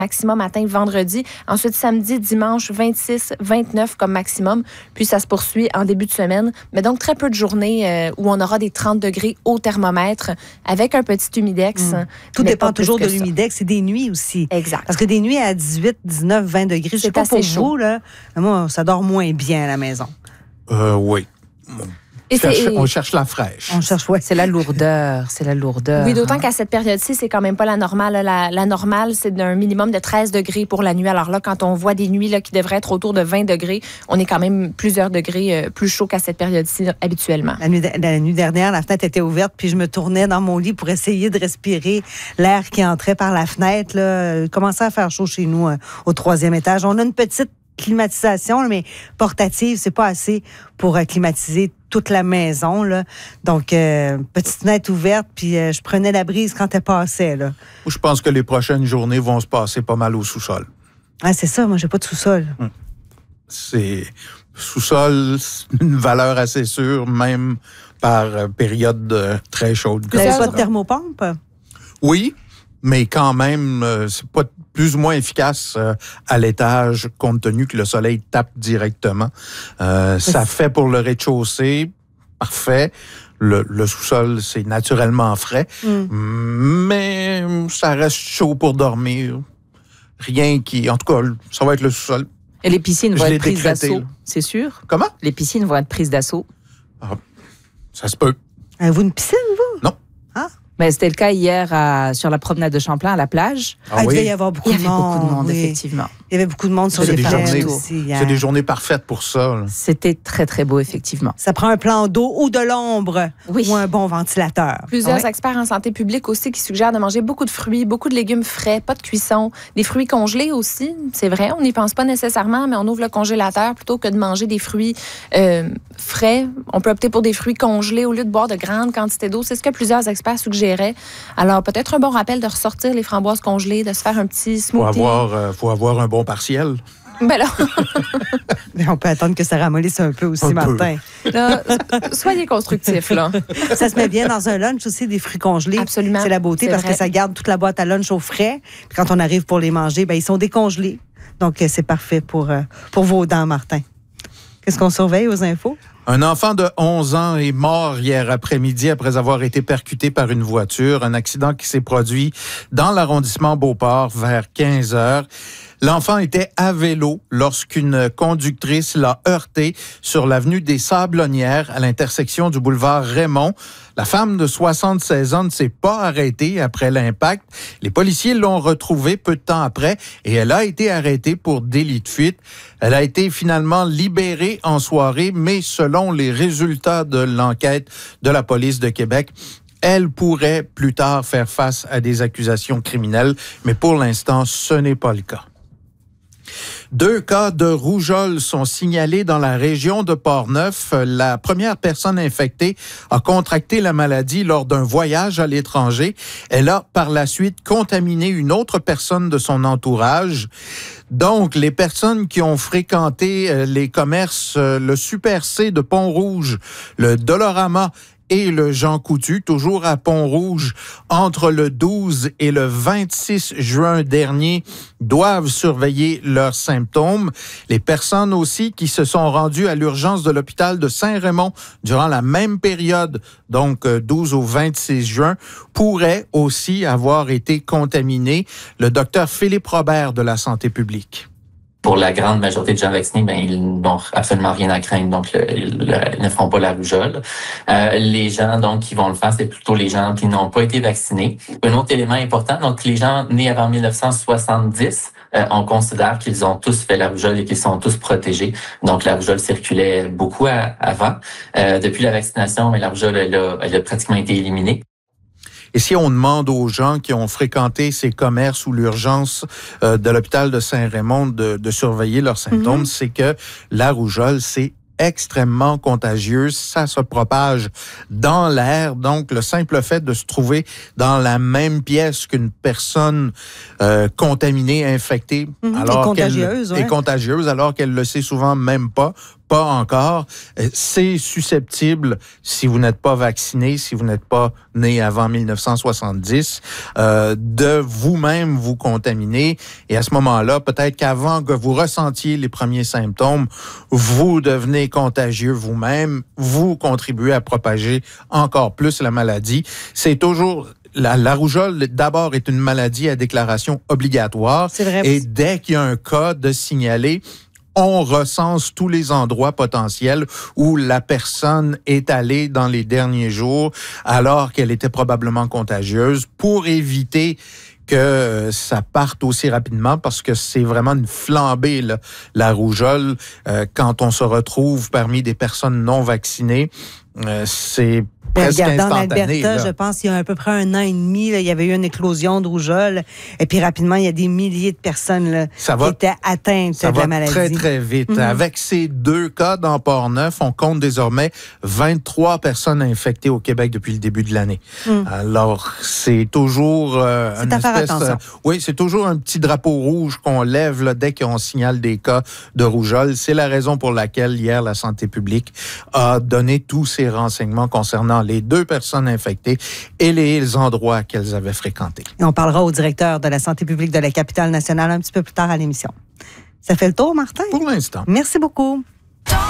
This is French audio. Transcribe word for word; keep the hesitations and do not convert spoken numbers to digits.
maximum atteint vendredi. Ensuite, samedi, dimanche, vingt-six, vingt-neuf comme maximum. Puis ça se poursuit en début de semaine. Mais donc, très peu de journées euh, où on aura des trente degrés au thermomètre avec un petit humidex. Mmh. Tout dépend toujours de l'humidex et des nuits aussi. Exact. Parce que des nuits à dix-huit, dix-neuf, vingt degrés, je sais pas pour chaud. vous, là, moi, ça dort moins bien à la maison. Euh, oui. Et cherche, c'est... On cherche la fraîche. On cherche, ouais. C'est la lourdeur, c'est la lourdeur. Oui, d'autant hein. qu'à cette période-ci, c'est quand même pas la normale. La, la normale, c'est d'un minimum de treize degrés pour la nuit. Alors là, quand on voit des nuits là, qui devraient être autour de vingt degrés, on est quand même plusieurs degrés euh, plus chaud qu'à cette période-ci habituellement. La nuit, la nuit dernière, la fenêtre était ouverte, puis je me tournais dans mon lit pour essayer de respirer l'air qui entrait par la fenêtre. Là. Il commençait à faire chaud chez nous euh, au troisième étage. On a une petite climatisation, mais portative, c'est pas assez pour euh, climatiser toute la maison. Là. Donc, euh, petite fenêtre ouverte, puis euh, je prenais la brise quand elle passait. Là. Je pense que les prochaines journées vont se passer pas mal au sous-sol. Ah, c'est ça, moi, j'ai pas de sous-sol. Hum. C'est... Sous-sol, c'est une valeur assez sûre, même par euh, période euh, très chaude. Vous n'avez pas de thermopompe? Oui, mais quand même, euh, c'est pas plus ou moins efficace euh, à l'étage, compte tenu que le soleil tape directement. Euh, ça fait pour le rez-de-chaussée, parfait. Le, le sous-sol, c'est naturellement frais, mm. mais ça reste chaud pour dormir. Rien qui... En tout cas, ça va être le sous-sol. Et les piscines vont Je être prises décrété, d'assaut, là. c'est sûr? Comment? Les piscines vont être prises d'assaut. Ah, ça se peut. Avez-vous une piscine, vous? Non. Ah. Mais c'était le cas hier à, sur la promenade de Champlain, à la plage. Ah, ah, il oui. devait y avoir beaucoup il y avait de monde. beaucoup de monde, oui. effectivement. Il y avait beaucoup de monde sur c'est les des plages journées, aussi. Hier. C'est des journées parfaites pour ça. Là. C'était très, très beau, effectivement. Ça prend un plan d'eau ou de l'ombre oui. ou un bon ventilateur. Plusieurs ouais. experts en santé publique aussi qui suggèrent de manger beaucoup de fruits, beaucoup de légumes frais, pas de cuisson, des fruits congelés aussi. C'est vrai, on n'y pense pas nécessairement, mais on ouvre le congélateur plutôt que de manger des fruits euh, frais. On peut opter pour des fruits congelés au lieu de boire de grandes quantités d'eau. C'est ce que plusieurs experts suggéraient. Alors, peut-être un bon rappel de ressortir les framboises congelées, de se faire un petit smoothie. Faut avoir, euh, faut avoir un bon partiel. Ben là. Mais on peut attendre que ça ramollisse un peu aussi, un Martin. Peu. Là, soyez constructifs, là. Ça se met bien dans un lunch aussi, des fruits congelés. Absolument. C'est la beauté c'est parce vrai. que ça garde toute la boîte à lunch au frais. Puis quand on arrive pour les manger, ben, ils sont décongelés. Donc, c'est parfait pour, euh, pour vos dents, Martin. Qu'est-ce qu'on surveille aux infos? Un enfant de onze ans est mort hier après-midi après avoir été percuté par une voiture. Un accident qui s'est produit dans l'arrondissement Beauport vers quinze heures. L'enfant était à vélo lorsqu'une conductrice l'a heurté sur l'avenue des Sablonnières à l'intersection du boulevard Raymond. La femme de soixante-seize ans ne s'est pas arrêtée après l'impact. Les policiers l'ont retrouvée peu de temps après et elle a été arrêtée pour délit de fuite. Elle a été finalement libérée en soirée, mais selon les résultats de l'enquête de la police de Québec, elle pourrait plus tard faire face à des accusations criminelles, mais pour l'instant, ce n'est pas le cas. Deux cas de rougeole sont signalés dans la région de Portneuf. La première personne infectée a contracté la maladie lors d'un voyage à l'étranger. Elle a par la suite contaminé une autre personne de son entourage. Donc, les personnes qui ont fréquenté les commerces, le Super C de Pont-Rouge, le Dolorama et le Jean Coutu, toujours à Pont-Rouge, entre le douze et le vingt-six juin dernier, doivent surveiller leurs symptômes. Les personnes aussi qui se sont rendues à l'urgence de l'hôpital de Saint-Raymond durant la même période, donc douze au vingt-six juin, pourraient aussi avoir été contaminées. Le docteur Philippe Robert de la Santé publique. Pour la grande majorité de gens vaccinés, ben ils n'ont absolument rien à craindre, donc le, le, ils ne feront pas la rougeole. Euh, les gens donc qui vont le faire, c'est plutôt les gens qui n'ont pas été vaccinés. Un autre élément important, donc les gens nés avant mille neuf cent soixante-dix, euh, on considère qu'ils ont tous fait la rougeole et qu'ils sont tous protégés. Donc la rougeole circulait beaucoup à, avant. Euh, depuis la vaccination, mais la rougeole elle a, elle a pratiquement été éliminée. Et si on demande aux gens qui ont fréquenté ces commerces ou l'urgence euh, de l'hôpital de Saint-Raymond de, de surveiller leurs symptômes, mm-hmm. c'est que la rougeole, c'est extrêmement contagieuse, ça se propage dans l'air. Donc, le simple fait de se trouver dans la même pièce qu'une personne euh, contaminée, infectée, mmh, alors et contagieuse, qu'elle ouais. est contagieuse, alors qu'elle le sait souvent même pas, pas encore, c'est susceptible, si vous n'êtes pas vacciné, si vous n'êtes pas né avant mille neuf cent soixante-dix, euh, de vous-même vous contaminer. Et à ce moment-là, peut-être qu'avant que vous ressentiez les premiers symptômes, vous devenez contagieux vous-même, vous contribuez à propager encore plus la maladie. C'est toujours... La, la rougeole, d'abord, est une maladie à déclaration obligatoire. C'est vrai. Et dès qu'il y a un cas de signaler, on recense tous les endroits potentiels où la personne est allée dans les derniers jours alors qu'elle était probablement contagieuse pour éviter que ça parte aussi rapidement parce que c'est vraiment une flambée, là, la rougeole. Euh, quand on se retrouve parmi des personnes non vaccinées, euh, c'est presque Regardant instantané. l'Alberta, Là. je pense, il y a à peu près un an et demi, là, il y avait eu une éclosion de rougeole. Et puis rapidement, il y a des milliers de personnes là, Ça qui va, étaient atteintes ça de va la maladie. très, très vite. Mm-hmm. Avec ces deux cas dans Port-Neuf, on compte désormais vingt-trois personnes infectées au Québec depuis le début de l'année. Mm. Alors, c'est toujours... Euh, C'est une à faire espèce, attention. euh, oui, c'est toujours un petit drapeau rouge qu'on lève là, dès qu'on signale des cas de rougeole. C'est la raison pour laquelle, hier, la santé publique a donné tous ces renseignements concernant les deux personnes infectées et les endroits qu'elles avaient fréquentés. Et on parlera au directeur de la santé publique de la capitale nationale un petit peu plus tard à l'émission. Ça fait le tour, Martin? Pour l'instant. Merci beaucoup.